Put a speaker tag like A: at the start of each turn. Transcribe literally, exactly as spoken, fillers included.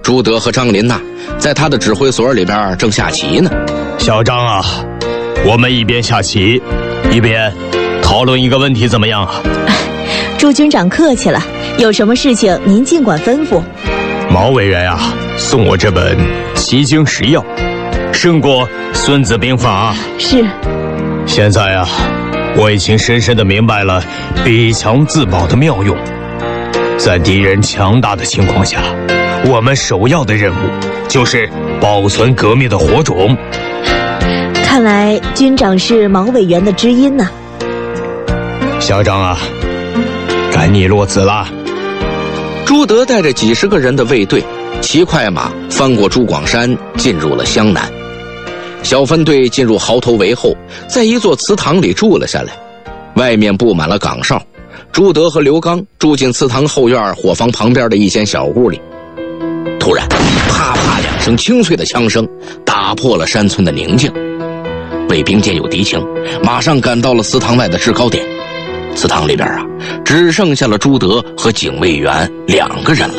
A: 朱德和张林呐，在他的指挥所里边正下棋呢。
B: 小张啊，我们一边下棋，一边讨论一个问题，怎么样啊？
C: 朱军长客气了，有什么事情您尽管吩咐。
B: 毛委员啊，送我这本《奇经十要》，胜过《孙子兵法》。
C: 是。
B: 现在啊，我已经深深地明白了比强自保的妙用。在敌人强大的情况下，我们首要的任务就是保存革命的火种。
C: 看来军长是毛委员的知音呐。
B: 小张啊，该你落子了。
A: 朱德带着几十个人的卫队，骑快马翻过朱广山，进入了湘南。小分队进入壕头围后，在一座祠堂里住了下来，外面布满了岗哨。朱德和刘刚住进祠堂后院伙房旁边的一间小屋里。突然，啪啪两声清脆的枪声打破了山村的宁静。卫兵见有敌情，马上赶到了祠堂外的制高点。祠堂里边啊，只剩下了朱德和警卫员两个人了。